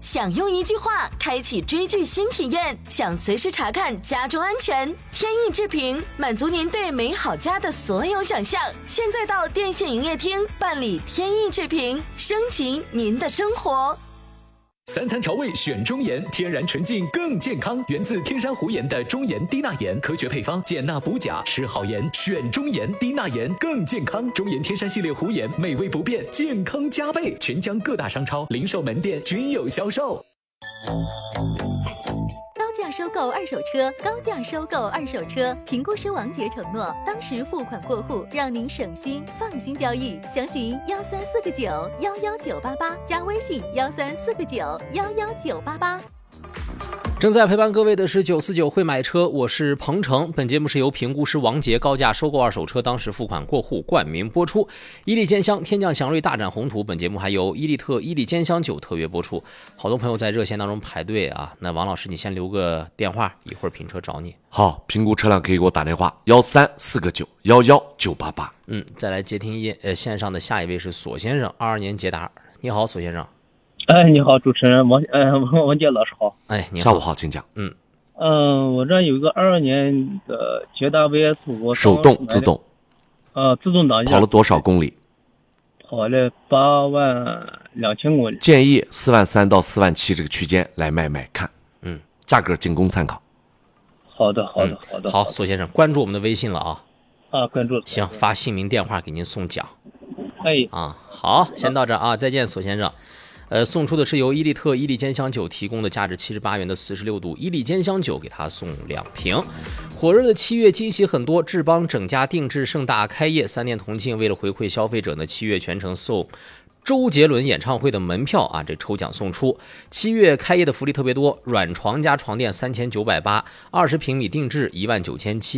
想用一句话开启追剧新体验，想随时查看家中安全，天意制评满足您对美好家的所有想象。现在到电信营业厅办理天意制评，升级您的生活。 三餐调味选中盐，天然纯净更健康，源自天山湖盐的中盐低钠盐，科学配方，减钠补钾，吃好盐选中盐，低钠盐更健康。中盐天山系列湖盐，美味不变，健康加倍。全江各大商超、零售门店均有销售。 高价收购二手车，高价收购二手车。评估师王杰承诺，当时付款过户，让您省心放心交易。详询134个9119988，加微信134个9119988。 正在陪伴各位的是949会买车，我是彭程。本节目是由评估师王杰高价收购二手车，当时付款过户冠名播出。伊利兼香天降祥瑞大展宏图，本节目还有伊利特伊利兼香酒特约播出。好多朋友在热线当中排队啊，那王老师你先留个电话，一会儿品车找你。 好，评估车辆可以给我打电话134个9119988。 再来接听线上的下一位是索先生，22年捷达。你好，索先生。 你好，主持人王杰老师好。 你好。 下午好，请讲。 我这有一个22年的捷达 VS5， 手动自动。 自动挡。 跑了多少公里？ 跑了82000公里。 建议43000到47000这个区间来买看。价格仅供参考。 好的。 好，索先生，关注我们的微信了啊。 关注了。 行，发姓名电话给您送奖。 好， 先到这啊，再见，索先生。送出的是由伊利特伊利兼香酒提供的价值78元的46度伊利兼香酒，给他送2瓶。火热的7月惊喜很多，智邦整家定制盛大开业，3年同庆，为了回馈消费者呢，7月全程送周杰伦演唱会的门票啊，这抽奖送出。7月开业的福利特别多，软床加床垫3980，20平米定制19700。